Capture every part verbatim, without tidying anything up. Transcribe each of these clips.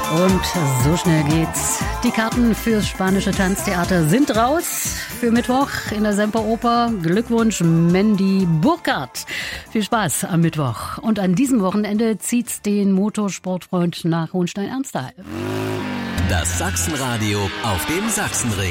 Und so schnell geht's. Die Karten fürs spanische Tanztheater sind raus für Mittwoch in der Semperoper. Glückwunsch, Mandy Burkhardt. Viel Spaß am Mittwoch. Und an diesem Wochenende zieht's den Motorsportfreund nach Hohenstein-Ernsthal. Das Sachsenradio auf dem Sachsenring.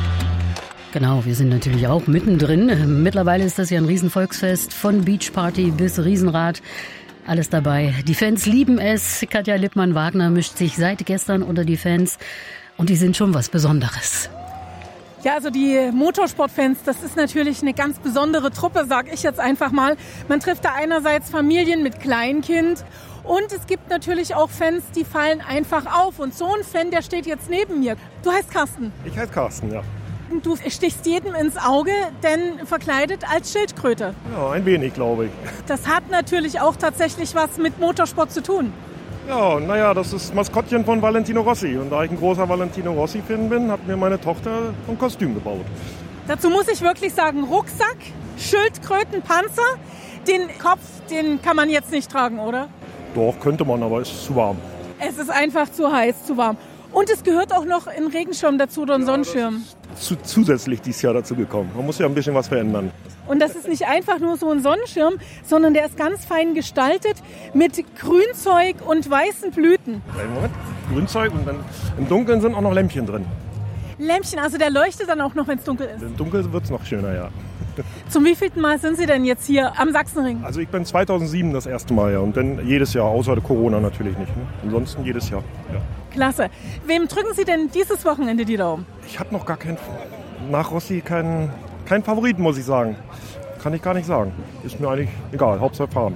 Genau, wir sind natürlich auch mittendrin. Mittlerweile ist das ja ein Riesenvolksfest, von Beachparty bis Riesenrad. Alles dabei. Die Fans lieben es. Katja Lippmann-Wagner mischt sich seit gestern unter die Fans. Und die sind schon was Besonderes. Ja, also die Motorsportfans, das ist natürlich eine ganz besondere Truppe, sag ich jetzt einfach mal. Man trifft da einerseits Familien mit Kleinkind und es gibt natürlich auch Fans, die fallen einfach auf. Und so ein Fan, der steht jetzt neben mir. Du heißt Carsten. Ich heiße Carsten, ja. Du stichst jedem ins Auge, denn verkleidet als Schildkröte. Ja, ein wenig, glaube ich. Das hat natürlich auch tatsächlich was mit Motorsport zu tun. Ja, naja, das ist Maskottchen von Valentino Rossi. Und da ich ein großer Valentino Rossi-Fan bin, hat mir meine Tochter ein Kostüm gebaut. Dazu muss ich wirklich sagen, Rucksack, Schildkrötenpanzer, den Kopf, den kann man jetzt nicht tragen, oder? Doch, könnte man, aber es ist zu warm. Es ist einfach zu heiß, zu warm. Und es gehört auch noch ein Regenschirm dazu oder ein ja, Sonnenschirm. Zu, zusätzlich dieses Jahr dazu gekommen. Man muss ja ein bisschen was verändern. Und das ist nicht einfach nur so ein Sonnenschirm, sondern der ist ganz fein gestaltet mit Grünzeug und weißen Blüten. Kleinen Moment. Grünzeug und dann im Dunkeln sind auch noch Lämpchen drin. Lämpchen, also der leuchtet dann auch noch, wenn es dunkel ist? Im Dunkeln wird es noch schöner, ja. Zum wievielten Mal sind Sie denn jetzt hier am Sachsenring? Also ich bin zweitausendsieben das erste Mal, ja. Und dann jedes Jahr, außer Corona natürlich nicht. Ne? Ansonsten jedes Jahr, ja. Klasse. Wem drücken Sie denn dieses Wochenende die Daumen? Ich habe noch gar keinen, nach Rossi keinen, keinen Favoriten, muss ich sagen. Kann ich gar nicht sagen. Ist mir eigentlich egal, Hauptsache fahren.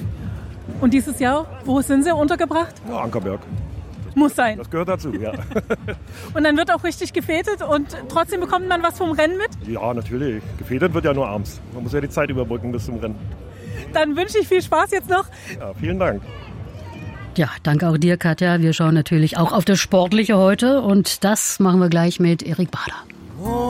Und dieses Jahr, wo sind Sie untergebracht? Ja, Ankerberg. Muss sein. Das gehört dazu, ja. Und dann wird auch richtig gefetet und trotzdem bekommt man was vom Rennen mit? Ja, natürlich. Gefetet wird ja nur abends. Man muss ja die Zeit überbrücken bis zum Rennen. Dann wünsche ich viel Spaß jetzt noch. Ja, vielen Dank. Ja, danke auch dir, Katja. Wir schauen natürlich auch auf das Sportliche heute und das machen wir gleich mit Erik Bader.